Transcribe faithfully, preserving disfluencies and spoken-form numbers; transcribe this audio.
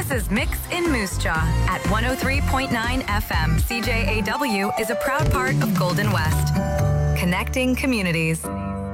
This is Mix in Moose Jaw at one oh three point nine F M. C J A W is a proud part of Golden West. Connecting communities.